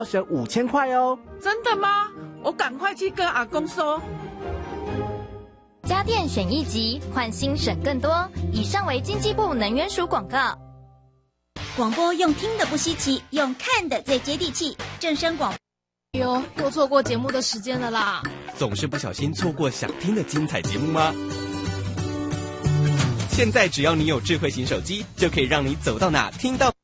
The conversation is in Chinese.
省5000块哦。 真的吗？我赶快去跟阿公说。 家电选1集，换新省更多。以上为经济部能源署广告。 广播用听的不稀奇，用看的最接地气。正声广。 哟，又错过节目的时间了啦！ 总是不小心错过想听的精彩节目吗？现在只要你有智慧型手机，就可以让你走到哪听到。